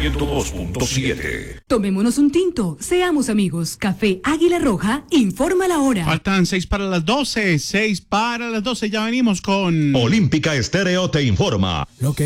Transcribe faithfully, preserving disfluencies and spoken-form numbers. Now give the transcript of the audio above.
ciento dos punto siete. Tomémonos un tinto, seamos amigos. Café Águila Roja, informa la hora. Faltan seis para las doce, seis para las doce, ya venimos con... Olímpica Estéreo te informa. Lo que